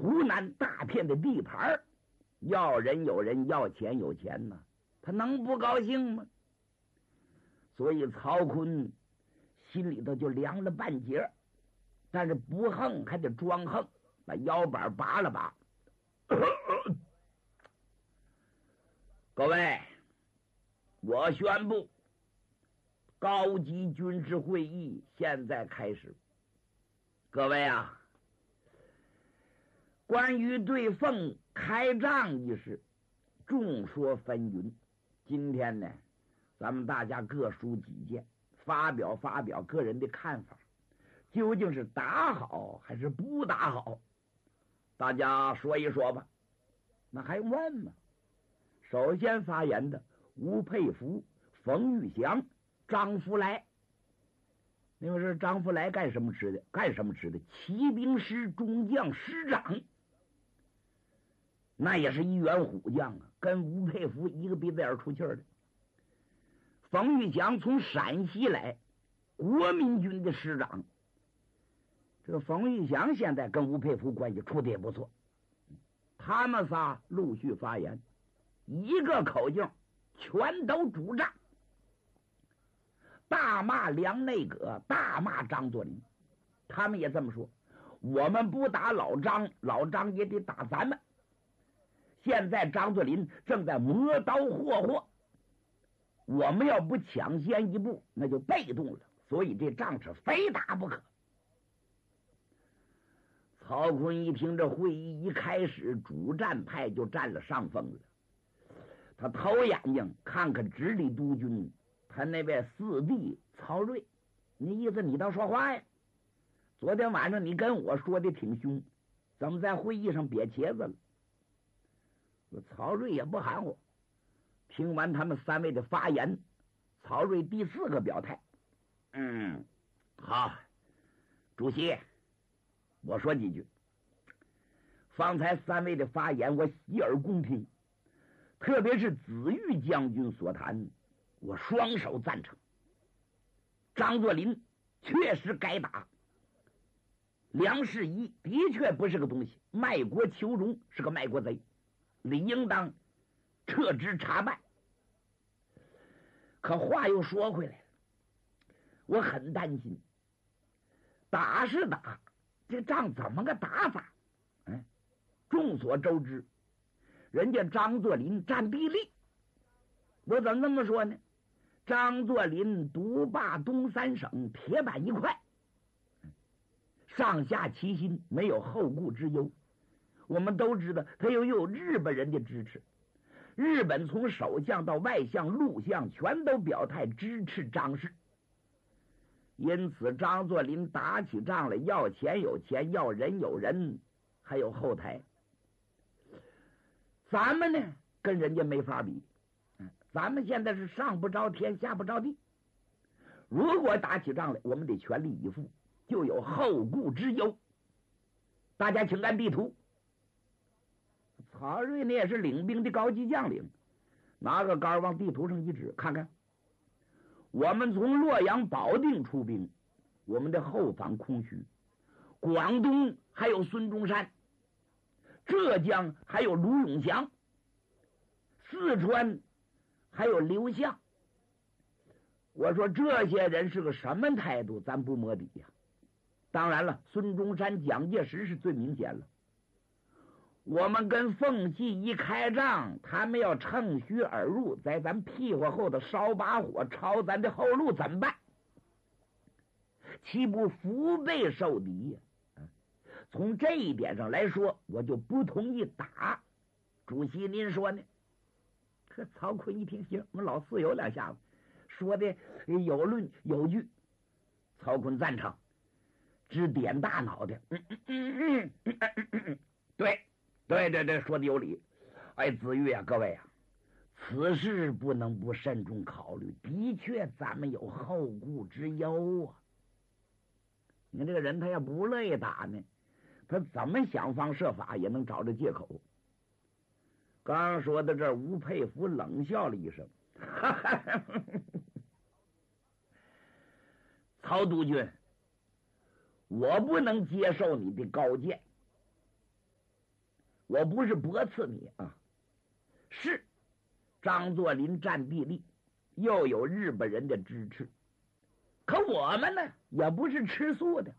湖南大片的地盘，要人有人，要钱有钱呢，他能不高兴吗？所以曹锟心里头就凉了半截，但是不横还得装横，把腰板拔了拔。各位，我宣布，高级军事会议现在开始。各位啊，关于对奉开仗一事，众说纷纭。今天呢，咱们大家各抒己见，发表个人的看法，究竟是打好还是不打好？大家说一说吧。那还用问吗？首先发言的吴佩孚、冯玉祥、张福来。那个是张福来干什么吃的？骑兵师中将师长，那也是一员虎将啊，跟吴佩孚一个鼻子眼出气的。冯玉祥从陕西来，国民军的师长。这个冯玉祥现在跟吴佩孚关系处的也不错。他们仨陆续发言，一个口径，全都主战，大骂梁内阁，大骂张作霖。他们也这么说，我们不打老张，老张也得打咱们。现在张作霖正在磨刀霍霍，我们要不抢先一步，那就被动了，所以这仗是非打不可。曹锟一听这会议一开始，主战派就占了上风了。他偷眼睛看看直隶督军，他那位四弟曹睿，你意思你倒说话呀？昨天晚上你跟我说的挺凶，怎么在会议上瘪茄子了？曹睿也不含糊，听完他们三位的发言，曹睿第四个表态。好，主席，我说几句。方才三位的发言我洗耳恭听，特别是子玉将军所谈，我双手赞成。张作霖确实该打，梁士仪的确不是个东西，卖国求荣，是个卖国贼，理应当撤职查办。可话又说回来了，我很担心，打是打，这仗怎么个打法？众所周知，人家张作霖占地利。我怎么这么说呢？张作霖独霸东三省，铁板一块，上下齐心，没有后顾之忧。我们都知道他又有日本人的支持，日本从首相到外相、陆相全都表态支持张氏。因此张作霖打起仗来，要钱有钱，要人有人，还有后台。咱们呢跟人家没法比，咱们现在是上不着天下不着地，如果打起仗来，我们得全力以赴，就有后顾之忧。大家请看地图。曹睿那也是领兵的高级将领，拿个杆往地图上一指，看看我们从洛阳保定出兵，我们的后方空虚，广东还有孙中山，浙江还有卢永祥，四川还有刘向。我说这些人是个什么态度，咱不摸底呀。当然了，孙中山、蒋介石是最明显了。我们跟奉系一开仗，他们要乘虚而入，在咱屁股后头烧把火，抄咱的后路，怎么办？岂不腹背受敌呀？从这一点上来说，我就不同意打。主席您说呢？可曹锟一听，行，我们老四有两下子，说的有论有据。曹锟赞成，只点大脑袋。对，说的有理。哎，子玉啊，各位啊，此事不能不慎重考虑，的确咱们有后顾之忧啊。你看这个人，他要不乐意打呢，他怎么想方设法也能找着借口。刚说到这儿，吴佩孚冷笑了一声，曹督军，我不能接受你的高见。 我不是驳斥你啊，是张作霖占地利，又有日本人的支持，可我们呢也不是吃素的，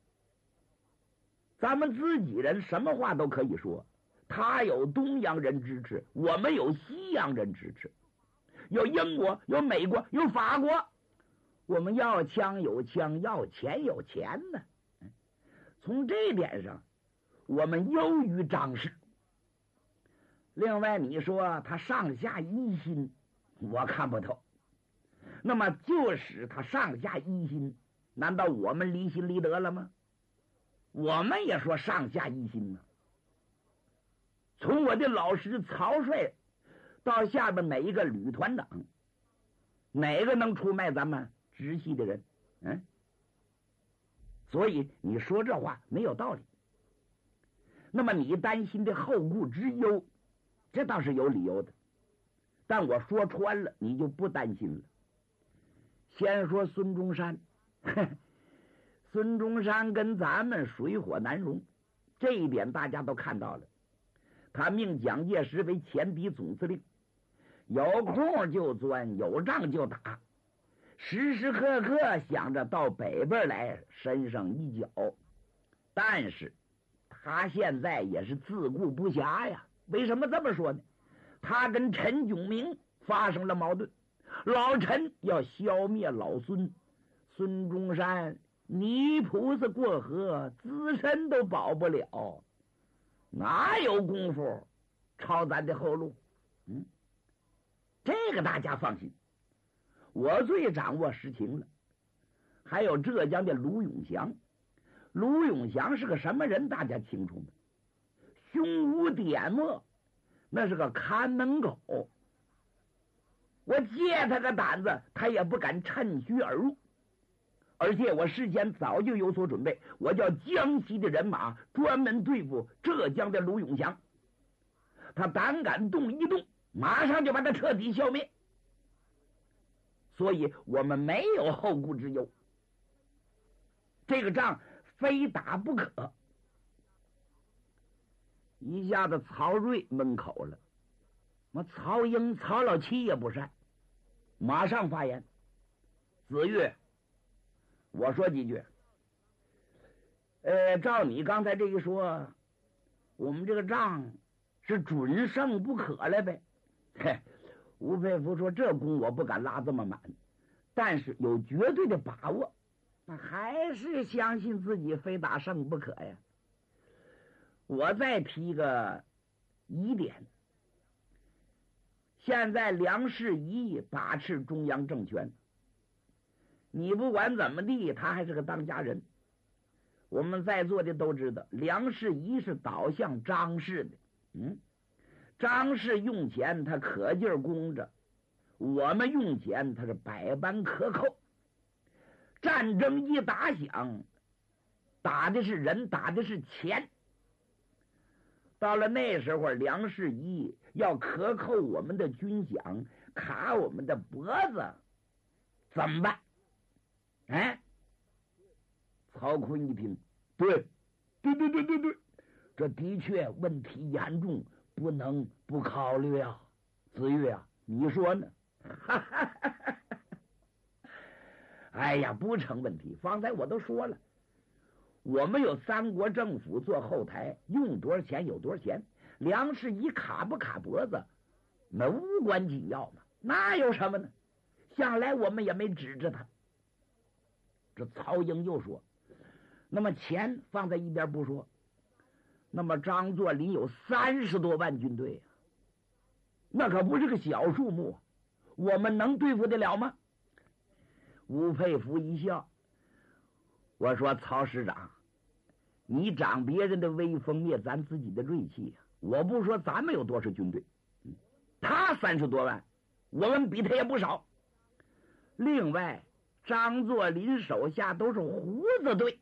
咱们自己人什么话都可以说。他有东洋人支持，我们有西洋人支持，有英国，有美国，有法国，我们要枪有枪，要钱有钱呢。从这点上我们优于张氏。另外你说他上下一心，我看不透。那么就使他上下一心，难道我们离心离德了吗？我们也说上下一心呢。从我的老师曹帅到下边每一个旅团长，哪个能出卖咱们直系的人？所以你说这话没有道理。那么你担心的后顾之忧，这倒是有理由的，但我说穿了你就不担心了。先说孙中山，孙中山跟咱们水火难容，这一点大家都看到了。他命蒋介石为前敌总司令，有空就钻，有仗就打，时时刻刻想着到北边来伸上一脚。但是他现在也是自顾不暇呀。为什么这么说呢？他跟陈炯明发生了矛盾，老陈要消灭老孙，孙中山泥菩萨过河，自身都保不了，哪有功夫抄咱的后路？这个大家放心，我最掌握实情了。还有浙江的卢永祥，卢永祥是个什么人？大家清楚吗？胸无点墨，那是个看门狗。我借他个胆子，他也不敢趁虚而入。而且我事先早就有所准备，我叫江西的人马专门对付浙江的卢永祥，他胆敢动一动，马上就把他彻底消灭。所以我们没有后顾之忧，这个仗非打不可。一下子曹睿闷口了，曹英、曹老七也不善，马上发言：子玉，我说几句。照你刚才这一说，我们这个仗是准胜不可了呗。吴佩孚说：这功我不敢拉这么满，但是有绝对的把握，那还是相信自己非打胜不可呀。我再提个疑点，现在梁士仪把持中央政权，你不管怎么地，他还是个当家人。我们在座的都知道，梁士仪是倒向张氏的。张氏用钱他可劲儿供着，我们用钱他是百般克扣。战争一打响，打的是人，打的是钱。到了那时候，梁士仪要克扣我们的军饷，卡我们的脖子，怎么办？曹锟一听，对，这的确问题严重，不能不考虑啊。子玉啊，你说呢？哎呀，不成问题。方才我都说了，我们有三国政府做后台，用多少钱有多少钱。梁士仪卡不卡脖子，那无关紧要嘛，那有什么呢？向来我们也没指着他。这曹英又说，那么钱放在一边不说，那么张作霖有30多万军队，那可不是个小数目，我们能对付得了吗？吴佩孚一笑，我说曹师长，你长别人的威风，灭咱自己的锐气啊！我不说咱们有多少军队，他30多万，我们比他也不少。另外，张作霖手下都是胡子队，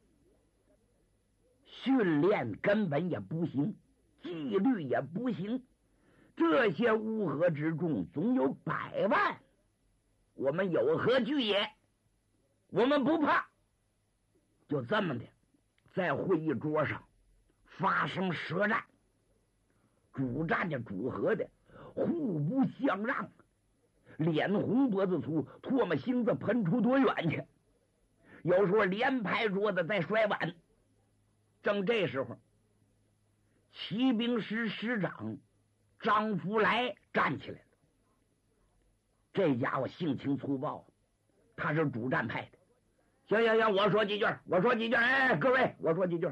训练根本也不行，纪律也不行，这些乌合之众总有100万，我们有何惧也？我们不怕。就这么的，在会议桌上发生舌战。 主战的主和的互不相让，脸红脖子粗，唾沫星子喷出多远去。有时候连拍桌子再摔碗。正这时候，骑兵师师长张福来站起来了。这家伙性情粗暴，他是主战派的。行，我说几句。哎，各位，我说几句。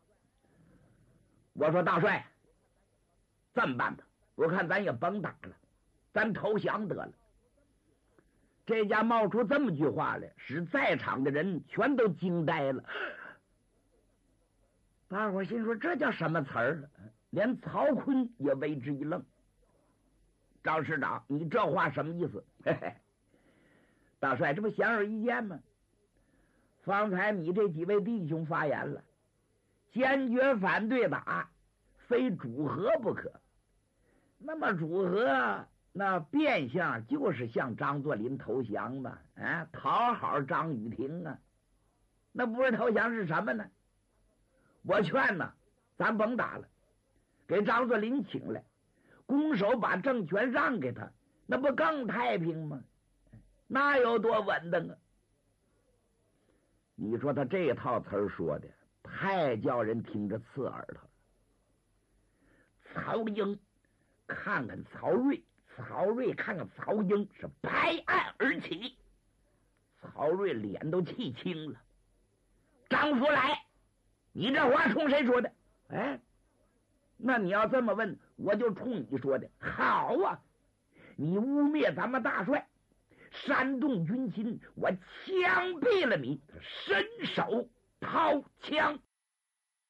我说大帅，这么办吧，我看咱也甭打了，咱投降得了。这家冒出这么句话来，使在场的人全都惊呆了。大伙心说这叫什么词儿？连曹锟也为之一愣。张师长，你这话什么意思？嘿嘿，大帅，这不显而易见吗？方才你这几位弟兄发言了，坚决反对打，非主和不可。那么主和那变相就是向张作霖投降嘛，讨好张雨婷啊。那不是投降是什么呢？我劝呢，咱甭打了，给张作霖请来，拱手把政权让给他，那不更太平吗？那有多稳当啊？你说他这套词儿说的太叫人听着刺耳了。曹英看看曹睿，曹睿看看曹英，是拍案而起。曹睿脸都气青了。张福来，你这话冲谁说的？哎，那你要这么问，我就冲你说的。好啊，你污蔑咱们大帅，煽动军心，我枪毙了你，伸手掏枪。